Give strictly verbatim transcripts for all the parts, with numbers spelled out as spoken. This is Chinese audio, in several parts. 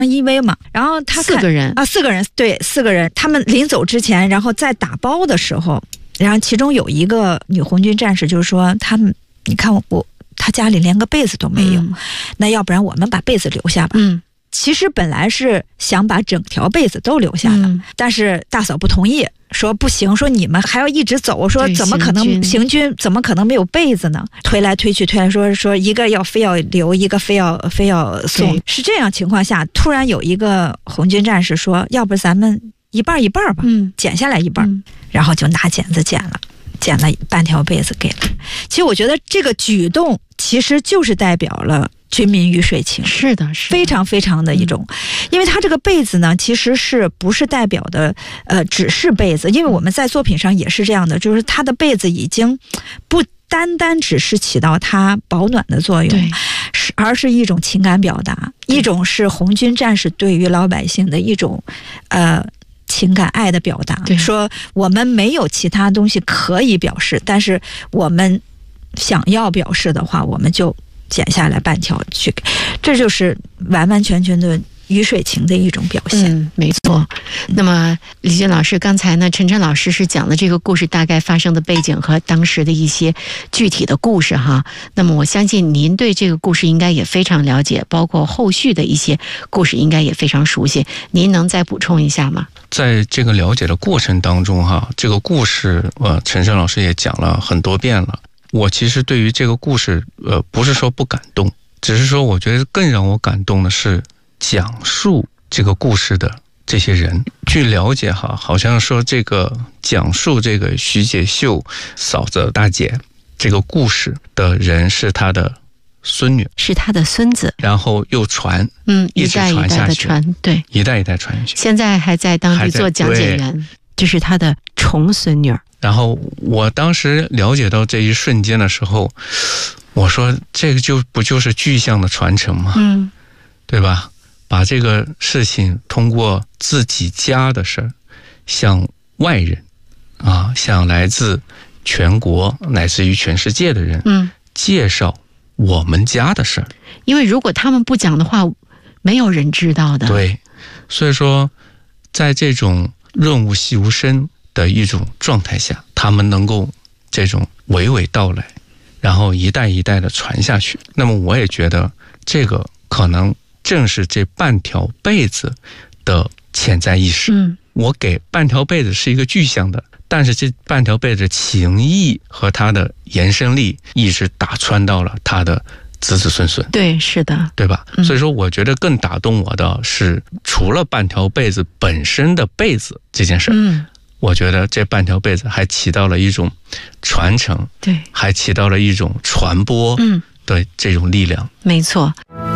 依偎嘛，然后他四个人啊，四个人，对，四个人，他们临走之前，然后在打包的时候，然后其中有一个女红军战士就是说，他们，你看我，他家里连个被子都没有，嗯、那要不然我们把被子留下吧。嗯。其实本来是想把整条被子都留下的，嗯、但是大嫂不同意，说不行，说你们还要一直走，说怎么可能行军, 行军怎么可能没有被子呢？推来推去，推来说说一个要非要留，一个非要非要送，是这样情况下，突然有一个红军战士说，要不咱们一半一半吧，嗯，剪下来一半，嗯、然后就拿剪子剪了。剪了半条被子给了。其实我觉得这个举动其实就是代表了军民鱼水情， 是的，是的， 非常非常的一种，嗯、因为它这个被子呢，其实是不是代表的呃只是被子，因为我们在作品上也是这样的，就是它的被子已经不单单只是起到它保暖的作用，是而是一种情感表达，一种是红军战士对于老百姓的一种呃。情感爱的表达，说我们没有其他东西可以表示，但是我们想要表示的话，我们就剪下来半条去给，这就是完完全全的鱼水情的一种表现。 嗯，没错。那么李娟老师刚才呢，陈晨老师是讲了这个故事大概发生的背景和当时的一些具体的故事哈。那么我相信您对这个故事应该也非常了解，包括后续的一些故事应该也非常熟悉。您能再补充一下吗？ 在这个了解的过程当中哈，这个故事呃，陈晨老师也讲了很多遍了。我其实对于这个故事呃，不是说不感动，只是说我觉得更让我感动的是讲述这个故事的这些人。据了解哈，好像说这个讲述这个徐解秀嫂子大姐这个故事的人是她的孙女， 是他的孙子， 然后又传， 嗯， 一直传下去，一代一代的传，对， 一代一代传下去， 现在还在当地做讲解员，这是他的重孙女。 然后我当时了解到这一瞬间的时候，我说这个就不就是具象的传承吗？嗯，对吧？把这个事情通过自己家的事儿，向外人啊，向来自全国乃至于全世界的人，嗯，介绍我们家的事儿， 因为如果他们不讲的话，没有人知道的。 对，所以说，在这种润物细无声的一种状态下，他们能够这种娓娓道来，然后一代一代的传下去。那么我也觉得，这个可能正是这半条被子的潜在意识。嗯，我给半条被子是一个具象的。但是这半条被子情谊和它的延伸力一直打穿到了他的子子孙孙。 对，是的， 对吧？嗯、所以说我觉得更打动我的是，除了半条被子本身的被子这件事，嗯，我觉得这半条被子还起到了一种传承， 对， 还起到了一种传播的这种力量。 嗯、没错。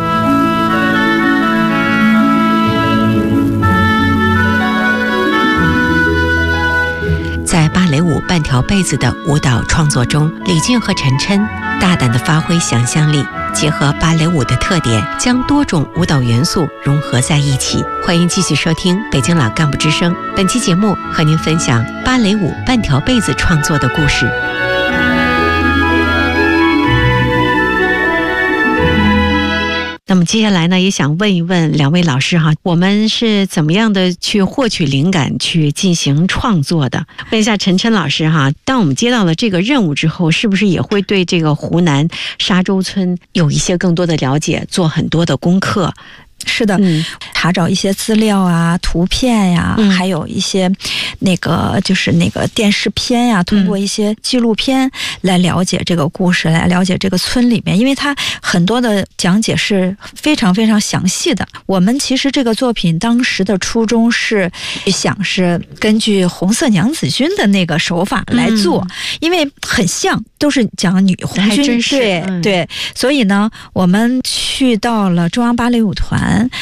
在芭蕾舞《半条被子》的舞蹈创作中，李俊和陈琛大胆地发挥想象力，结合芭蕾舞的特点，将多种舞蹈元素融合在一起。欢迎继续收听北京老干部之声，本期节目和您分享芭蕾舞《半条被子》创作的故事。那么接下来呢，也想问一问两位老师哈，我们是怎么样的去获取灵感，去进行创作的？问一下陈琛老师哈，当我们接到了这个任务之后，是不是也会对这个湖南沙洲村有一些更多的了解，做很多的功课？ 是的，嗯，查找一些资料啊、图片呀、啊嗯，还有一些那个就是那个电视片呀、啊，通过一些纪录片来了解这个故事，嗯、来了解这个村里面，因为它很多的讲解是非常非常详细的。我们其实这个作品当时的初衷是想是根据《红色娘子军》的那个手法来做，嗯、因为很像，都是讲女红军，对、嗯、对，所以呢，我们去到了中央芭蕾舞团。